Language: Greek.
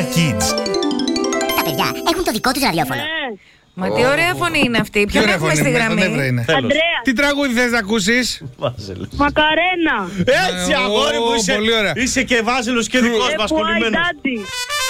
Kids. Τα παιδιά έχουν το δικό τους ραδιόφωνο. Μα τι ωραία φωνή είναι αυτή. Ποιον έχουμε στη γραμμή? Αντρέα. Τι τραγούδι θες να ακούσεις? Μακαρένα. Έτσι, αγόρι μου, πολύ ωραία. είσαι και Βάζελος και δικός μας κολλημένος. Daddy.